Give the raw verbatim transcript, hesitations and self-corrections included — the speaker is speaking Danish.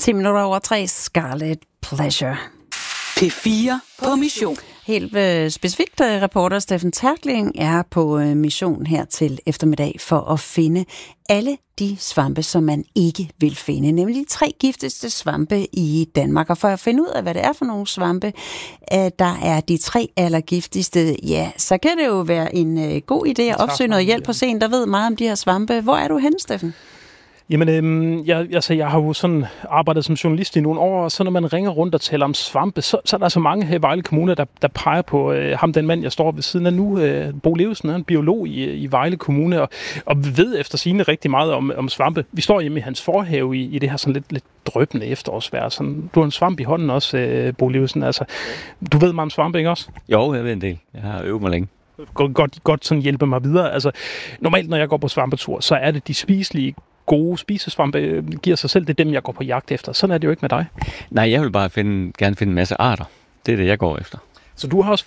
ti minutter over tre, Scarlet Pleasure. P fire på mission. Helt øh, specifikt, øh, reporter Steffen Tertling er på øh, mission her til eftermiddag for at finde alle de svampe, som man ikke vil finde. Nemlig de tre giftigste svampe i Danmark. Og for at finde ud af, hvad det er for nogle svampe, øh, der er de tre allergiftigste, ja, så kan det jo være en øh, god idé at opsøge noget hjælp hos en, der ved meget om de her svampe. Hvor er du henne, Steffen? Jamen, øhm, jeg, altså, jeg har jo sådan arbejdet som journalist i nogle år, og så når man ringer rundt og taler om svampe, så, så er der så mange her i Vejle Kommune, der, der peger på øh, ham, den mand, jeg står ved siden af nu. Øh, Bo Levesen er en biolog i, i Vejle Kommune, og, og ved efter sigende rigtig meget om, om svampe. Vi står hjemme i hans forhave i, i det her sådan lidt, lidt drøbende efterårsvejr. Sådan, du har en svamp i hånden også, øh, Bo Levesen. Altså, du ved meget om svampe, ikke også? Jo, jeg ved en del. Jeg har øvet mig længe. Godt, godt, godt sådan hjælpe mig videre. Altså, normalt, når jeg går på svampetur, så er det de spiselige, gode spisesvampe giver sig selv, det er dem, jeg går på jagt efter. Sådan er det jo ikke med dig. Nej, jeg vil bare finde, gerne finde en masse arter. Det er det, jeg går efter. Så du har også